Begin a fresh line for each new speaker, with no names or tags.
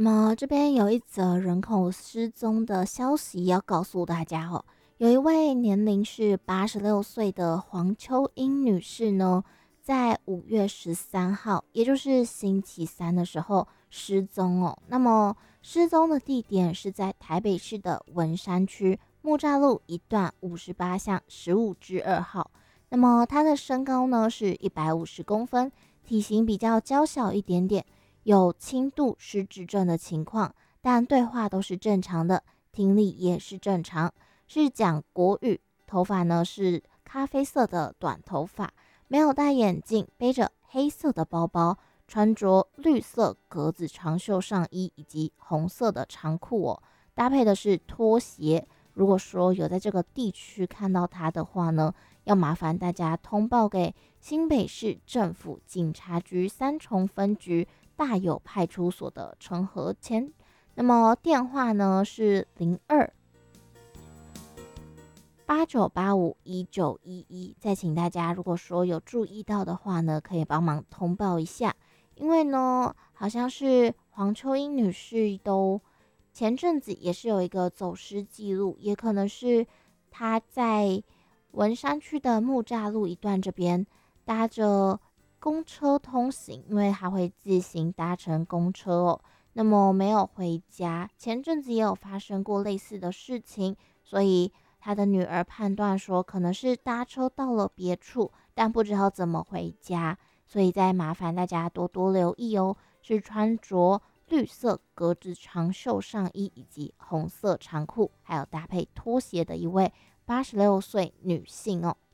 那么这边有一则人口失踪的消息要告诉大家哦，有一位年龄是86岁的黄秋英女士呢，在5月13号，也就是星期三的时候失踪哦。那么失踪的地点是在台北市的文山区木栅路一段58巷15之2号。那么她的身高呢是150公分，体型比较娇小一点点，有轻度失智症的情况，但对话都是正常的，听力也是正常，是讲国语，头发呢是咖啡色的短头发，没有戴眼镜，背着黑色的包包，穿着绿色格子长袖上衣以及红色的长裤哦，搭配的是拖鞋。如果说有在这个地区看到他的话呢，要麻烦大家通报给新北市政府警察局三重分局大有派出所的陈和谦。那么电话呢是0289851911。再请大家如果说有注意到的话呢，可以帮忙通报一下，因为呢好像是黄秋英女士都前阵子也是有一个走失记录，也可能是她在文山区的木栅路一段这边搭着公车通行，因为她会自行搭乘公车哦。那么没有回家，前阵子也有发生过类似的事情，所以她的女儿判断说可能是搭车到了别处，但不知道怎么回家，所以再麻烦大家多多留意哦。是穿着绿色格子长袖上衣以及红色长裤，还有搭配拖鞋的一位86岁女性哦。